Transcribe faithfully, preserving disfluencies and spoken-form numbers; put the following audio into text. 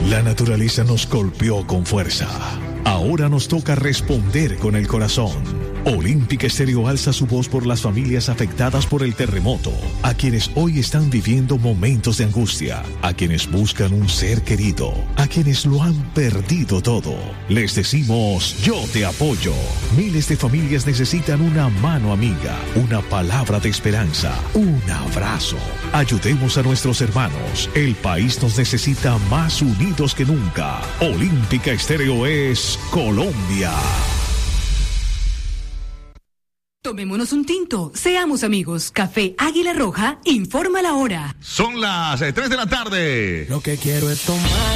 La naturaleza nos golpeó con fuerza. Ahora nos toca responder con el corazón. Olímpica Estéreo alza su voz por las familias afectadas por el terremoto, a quienes hoy están viviendo momentos de angustia, a quienes buscan un ser querido, a quienes lo han perdido todo. Les decimos, yo te apoyo. Miles de familias necesitan una mano amiga, una palabra de esperanza, un abrazo. Ayudemos a nuestros hermanos. El país nos necesita más unidos que nunca. Olímpica Estéreo es Colombia. Tomémonos un tinto, seamos amigos. Café Águila Roja informa la hora. Son las eh, tres de la tarde. Lo que quiero es tomar.